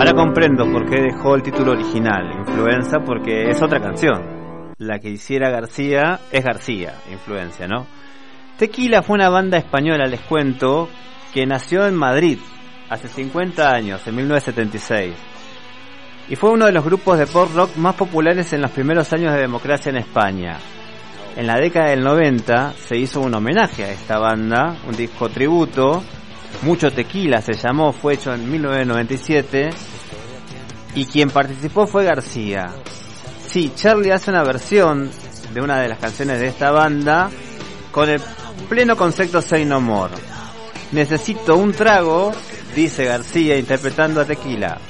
Ahora comprendo por qué dejó el título original, Influenza, porque es otra canción. La que hiciera García es García, Influencia, ¿no? Tequila fue una banda española, les cuento, que nació en Madrid hace 50 años, en 1976. Y fue uno de los grupos de pop rock más populares en los primeros años de democracia en España. En la década del 90 se hizo un homenaje a esta banda, un disco tributo, Mucho Tequila se llamó, fue hecho en 1997, y quien participó fue García. Sí, Charlie hace una versión de una de las canciones de esta banda con el pleno concepto Say No More. Necesito un trago, dice García interpretando a Tequila.